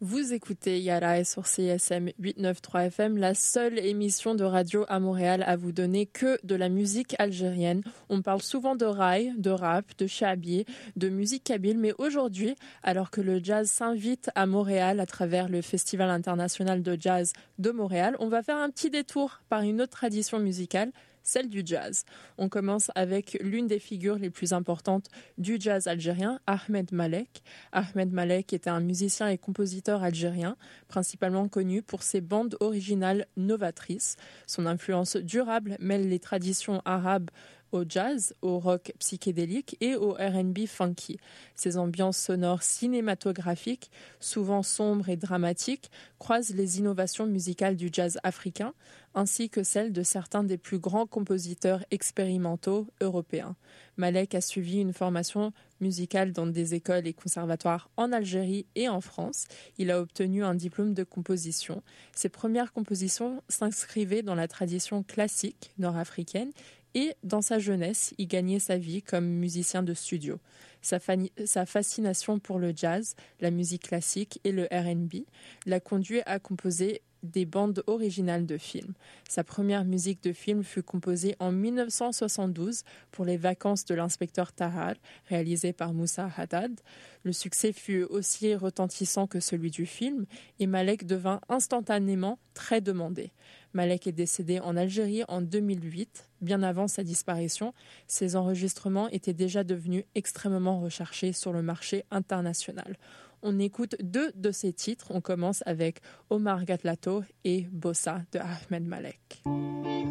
Vous écoutez Yara sur CSM 893 FM, la seule émission de radio à Montréal à vous donner que de la musique algérienne. On parle souvent de raï, de rap, de chabi, de musique kabyle, mais aujourd'hui, alors que le jazz s'invite à Montréal à travers le Festival international de jazz de Montréal, on va faire un petit détour par une autre tradition musicale, celle du jazz. On commence avec l'une des figures les plus importantes du jazz algérien, Ahmed Malek. Ahmed Malek était un musicien et compositeur algérien, principalement connu pour ses bandes originales novatrices. Son influence durable mêle les traditions arabes au jazz, au rock psychédélique et au R&B funky. Ces ambiances sonores cinématographiques, souvent sombres et dramatiques, croisent les innovations musicales du jazz africain, ainsi que celles de certains des plus grands compositeurs expérimentaux européens. Malek a suivi une formation musicale dans des écoles et conservatoires en Algérie et en France. Il a obtenu un diplôme de composition. Ses premières compositions s'inscrivaient dans la tradition classique nord-africaine et dans sa jeunesse, il gagnait sa vie comme musicien de studio. Sa fascination pour le jazz, la musique classique et le R&B l'a conduit à composer des bandes originales de films. Sa première musique de film fut composée en 1972 pour les vacances de l'inspecteur Tahar, réalisée par Moussa Haddad. Le succès fut aussi retentissant que celui du film et Malek devint instantanément très demandé. Malek est décédé en Algérie en 2008. Bien avant sa disparition, ses enregistrements étaient déjà devenus extrêmement recherchés sur le marché international. On écoute deux de ses titres. On commence avec Omar Gatlato et Bossa de Ahmed Malek.